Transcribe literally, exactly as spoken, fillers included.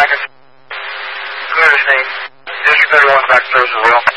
I can. Commander Snake. District thirty-one back to service as well.